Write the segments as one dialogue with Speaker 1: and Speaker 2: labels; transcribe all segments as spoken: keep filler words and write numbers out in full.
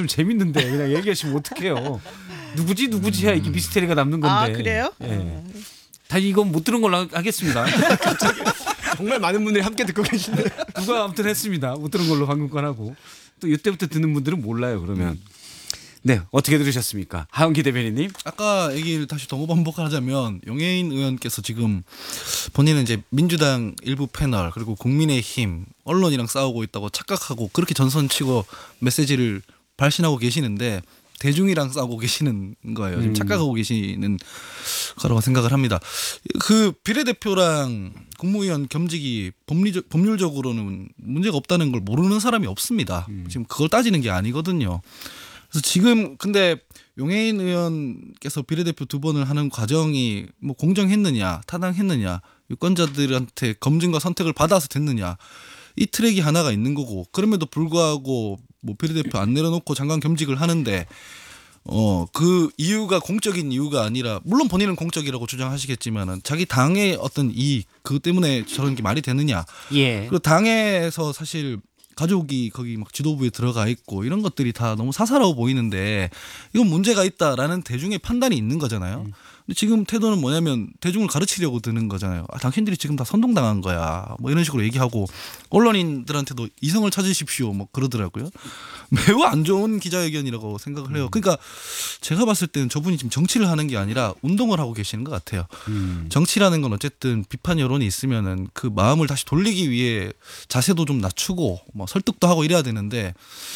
Speaker 1: 얘기하시면 재밌는데 그냥 얘기하시면 어떡해요. 누구지 누구지야 이게 미스테리가 남는 건데.
Speaker 2: 아 그래요?
Speaker 1: 예. 다 이건 못 들은 걸로 하겠습니다.
Speaker 3: 정말 많은 분들이 함께 듣고 계신데
Speaker 1: 누가 아무튼 했습니다. 못 들은 걸로 방금 건 하고 또 이때부터 듣는 분들은 몰라요. 그러면 네 어떻게 들으셨습니까? 하은기 대변인님.
Speaker 4: 아까 얘기를 다시 동호 반복하자면 용해인 의원께서 지금 본인은 이제 민주당 일부 패널 그리고 국민의힘 언론이랑 싸우고 있다고 착각하고 그렇게 전선치고 메시지를 발신하고 계시는데 대중이랑 싸우고 계시는 거예요. 지금 착각하고 계시는 거라고 생각을 합니다. 그 비례대표랑 국무위원 겸직이 법리적, 법률적으로는 문제가 없다는 걸 모르는 사람이 없습니다. 지금 그걸 따지는 게 아니거든요. 그래서 지금 근데 용해인 의원께서 비례대표 두 번을 하는 과정이 뭐 공정했느냐, 타당했느냐, 유권자들한테 검증과 선택을 받아서 됐느냐 이 트랙이 하나가 있는 거고 그럼에도 불구하고 뭐 비례대표 안 내려놓고 장관 겸직을 하는데 어 그 이유가 공적인 이유가 아니라 물론 본인은 공적이라고 주장하시겠지만은 자기 당의 어떤 이익 그것 때문에 저런 게 말이 되느냐.
Speaker 1: 예.
Speaker 4: 그리고 당에서 사실 가족이 거기 막 지도부에 들어가 있고 이런 것들이 다 너무 사사로워 보이는데 이건 문제가 있다라는 대중의 판단이 있는 거잖아요. 음. 근데 지금 태도는 뭐냐면 대중을 가르치려고 드는 거잖아요. 아, 당신들이 지금 다 선동당한 거야. 뭐 이런 식으로 얘기하고 언론인들한테도 이성을 찾으십시오. 뭐 그러더라고요. 매우 안 좋은 기자회견이라고 생각을 해요. 그러니까 제가 봤을 때는 저분이 지금 정치를 하는 게 아니라 운동을 하고 계시는 것 같아요. 음. 정치라는 건 어쨌든 비판 여론이 있으면은 그 마음을 다시 돌리기 위해 자세도 좀 낮추고 뭐 설득도 하고 이래야 되는데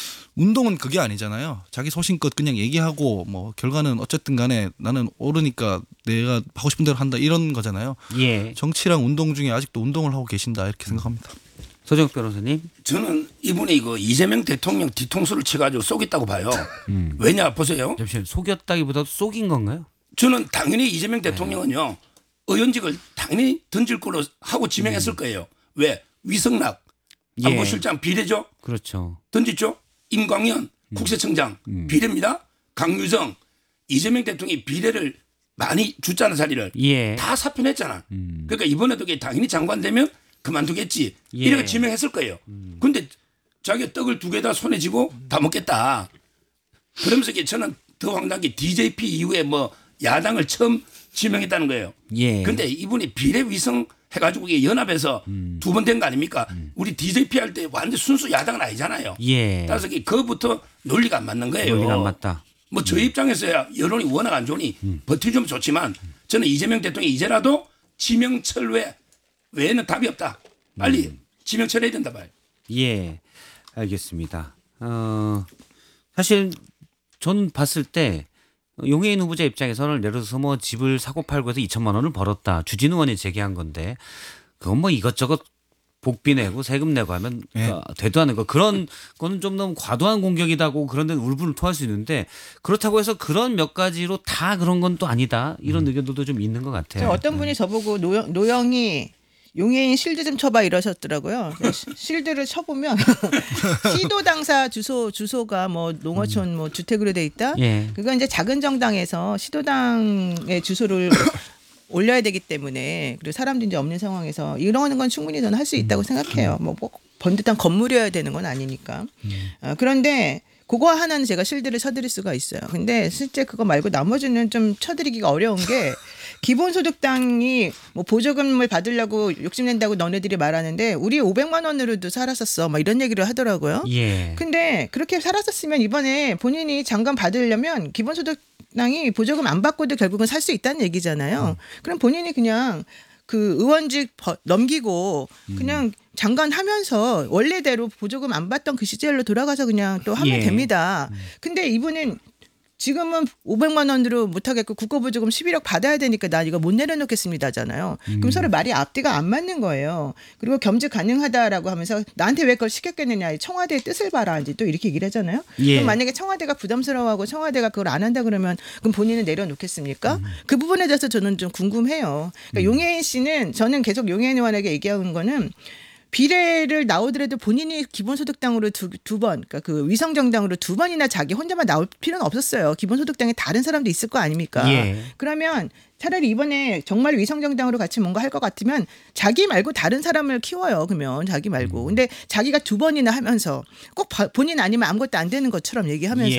Speaker 4: 운동은 그게 아니잖아요. 자기 소신껏 그냥 얘기하고 뭐 결과는 어쨌든 간에 나는 옳으니까 내가 하고 싶은 대로 한다 이런 거잖아요.
Speaker 1: 예.
Speaker 4: 정치랑 운동 중에 아직도 운동을 하고 계신다 이렇게 생각합니다.
Speaker 1: 서정욱 변호사님.
Speaker 5: 저는 이분이 그 이재명 대통령 뒤통수를 쳐가지고 쏘겠다고 봐요. 음. 왜냐 보세요.
Speaker 1: 잠시만 속였다기보다 쏘긴 건가요?
Speaker 5: 저는 당연히 이재명 대통령은요. 의원직을 당연히 던질 거로 하고 지명했을 거예요. 왜? 위성락 안보실장 비례죠.
Speaker 1: 그렇죠.
Speaker 5: 던졌죠. 임광현 국세청장 음. 비례입니다. 강유정 이재명 대통령이 비례를 많이 줬잖아 자리를.
Speaker 1: 예.
Speaker 5: 다 사표냈잖아.
Speaker 1: 음.
Speaker 5: 그러니까 이번에도 당연히 장관 되면 그만두겠지. 예. 이렇게 지명했을 거예요. 그런데 음. 자기가 떡을 두 개 다 손에 쥐고 다 먹겠다. 그러면서 저는 더 황당한 게 디제이피 이후에 뭐 야당을 처음 지명했다는 거예요. 그런데 예. 이분이 비례 위성 해가지고 이게 연합에서 음. 두 번 된 거 아닙니까? 음. 우리 디제이피 할 때 완전 순수 야당은 아니잖아요.
Speaker 1: 예.
Speaker 5: 따라서 그거부터 논리가 안 맞는 거예요.
Speaker 1: 논리가 안 맞다.
Speaker 5: 뭐 저희 음. 입장에서야 여론이 워낙 안 좋으니 음. 버티면 좋지만 저는 이재명 대통령이 이제라도 지명철회 외에는 답이 없다. 빨리 음. 지명철회해야 된다 봐요.
Speaker 1: 예, 알겠습니다. 어, 사실 전 봤을 때 용해인 후보자 입장에서는 예를 들어서 뭐 집을 사고 팔고 해서 이천만 원을 벌었다. 주진우 의원이 제기한 건데 그건 뭐 이것저것 복비 내고 세금 내고 하면 네. 되도 않은 거. 그런 거는 좀 너무 과도한 공격이다고 그런 데는 울분을 토할 수 있는데 그렇다고 해서 그런 몇 가지로 다 그런 건 또 아니다. 이런 음. 의견들도 좀 있는 것 같아요.
Speaker 2: 어떤 분이 저보고 노영, 노영이 용해인 실드 좀 쳐봐 이러셨더라고요. 실드를 쳐보면 시도 당사 주소 주소가 뭐 농어촌 뭐 주택으로 돼 있다.
Speaker 1: 예.
Speaker 2: 그건 이제 작은 정당에서 시도당의 주소를 올려야 되기 때문에 그리고 사람들이 이제 없는 상황에서 이런 건 충분히 저는 할 수 있다고 생각해요. 뭐 꼭 번듯한 건물이어야 되는 건 아니니까. 어, 그런데 그거 하나는 제가 실드를 쳐드릴 수가 있어요. 근데 실제 그거 말고 나머지는 좀 쳐드리기가 어려운 게 기본소득당이 뭐 보조금을 받으려고 욕심낸다고 너네들이 말하는데 우리 오백만 원으로도 살았었어. 막 이런 얘기를 하더라고요.
Speaker 1: 예.
Speaker 2: 근데 그렇게 살았었으면 이번에 본인이 장관 받으려면 기본소득당이 보조금 안 받고도 결국은 살 수 있다는 얘기잖아요. 음. 그럼 본인이 그냥 그 의원직 넘기고 그냥 음. 장관 하면서 원래대로 보조금 안 받던 그 시절로 돌아가서 그냥 또 하면
Speaker 1: 예.
Speaker 2: 됩니다. 근데 이분은 지금은 오백만 원으로 못하겠고 국고보조금 십일억 받아야 되니까 나 이거 못 내려놓겠습니다잖아요. 음. 그럼 서로 말이 앞뒤가 안 맞는 거예요. 그리고 겸직 가능하다라고 하면서 나한테 왜 그걸 시켰겠느냐. 청와대의 뜻을 봐라. 이제 또 이렇게 얘기를 하잖아요.
Speaker 1: 예.
Speaker 2: 그럼 만약에 청와대가 부담스러워하고 청와대가 그걸 안 한다 그러면 그럼 본인은 내려놓겠습니까? 음. 그 부분에 대해서 저는 좀 궁금해요. 그러니까 음. 용해인 씨는 저는 계속 용해인 의원에게 얘기하는 거는 비례를 나오더라도 본인이 기본소득당으로 두, 두 번, 그러니까 그 위성정당으로 두 번이나 자기 혼자만 나올 필요는 없었어요. 기본소득당에 다른 사람도 있을 거 아닙니까?
Speaker 1: 예.
Speaker 2: 그러면 차라리 이번에 정말 위성정당으로 같이 뭔가 할 것 같으면 자기 말고 다른 사람을 키워요. 그러면 자기 말고. 근데 자기가 두 번이나 하면서 꼭 본인 아니면 아무것도 안 되는 것처럼 얘기하면서